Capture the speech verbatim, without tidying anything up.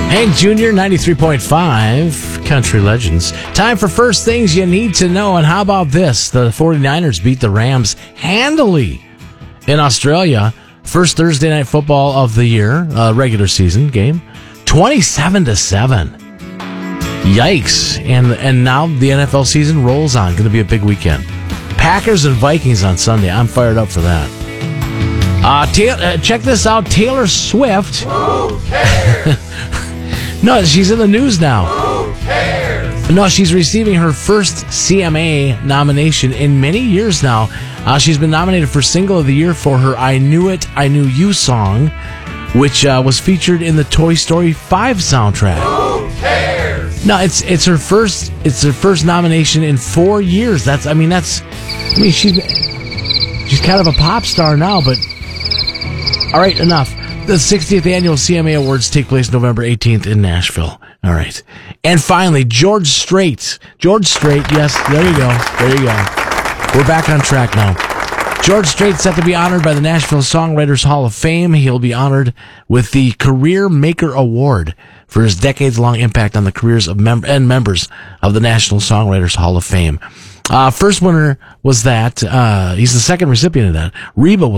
Hank Junior, ninety-three point five, Country Legends. Time for first things you need to know. And how about this? The 49ers beat the Rams handily in Australia. First Thursday night football of the year, uh, regular season game, twenty-seven to seven. Yikes. And and now the N F L season rolls on. Going to be a big weekend. Packers and Vikings on Sunday. I'm fired up for that. Uh, ta- uh, check this out. Taylor Swift. Who cares? No, she's in the news now. Who cares? No, she's receiving her first C M A nomination in many years now. Uh, she's been nominated for Single of the Year for her I Knew It, I Knew You song, which uh, was featured in the Toy Story five soundtrack. Who cares? No, it's it's her first it's her first nomination in four years. That's I mean that's I mean she's she's kind of a pop star now, but all right, enough. The sixtieth annual C M A Awards take place November eighteenth in Nashville. All right. And finally, George Strait. George Strait, yes, there you go. There you go. We're back on track now. George Strait set to be honored by the Nashville Songwriters Hall of Fame. He'll be honored with the Career Maker Award for his decades-long impact on the careers of mem- and members of the National Songwriters Hall of Fame. Uh, first winner was that. Uh, he's the second recipient of that. Reba was